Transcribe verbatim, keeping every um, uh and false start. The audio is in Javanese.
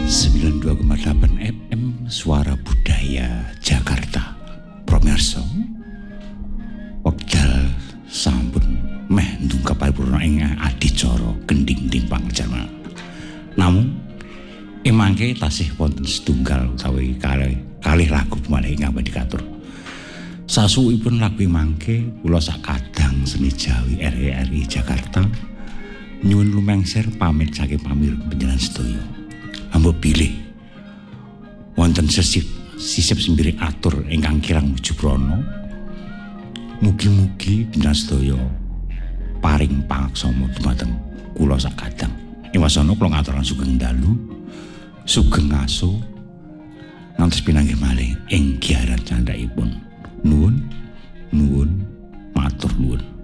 sembilan puluh dua koma delapan F M Suara Budaya Jakarta. Promirsa, wekdal sampun meh ndungkap paripurna ing adicara gending-ding pangerjana. Namun emangke tasih wonten setunggal utawi kalih kalih lagu malih ingkang badhe katur. Sasuwipun lagu mangke kula sak kadang seni Jawi R I R I Jakarta nyuwun lumengser pamit saking pamireng panjenengan sedaya. Hamba bilih wonten sisip sisip sembiri atur ingkang kirang mujubrana. Mugi-mugi panjenengan sedaya paring pangaksama dumateng kula sak kadang. Ing wasana kula ngaturaken sugeng dalu, sugeng aso ngantos pinanggih malih ing giaran candhaipun. Nuwun, nuwun, matur nuwun.